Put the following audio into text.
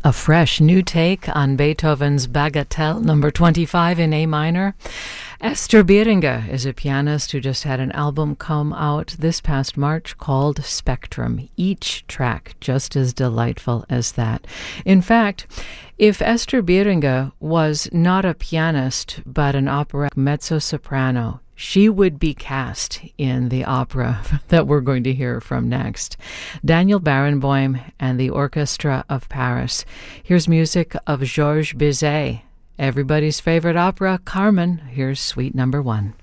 A fresh new take on Beethoven's Bagatelle number 25 in A minor. Esther Beringa is a pianist who just had an album come out this past March called Spectrum. Each track just as delightful as that. In fact, if Esther Beringa was not a pianist but an opera mezzo-soprano, she would be cast in the opera that we're going to hear from next. Daniel Barenboim and the Orchestra of Paris. Here's music of Georges Bizet. Everybody's favorite opera, Carmen. Here's suite number 1.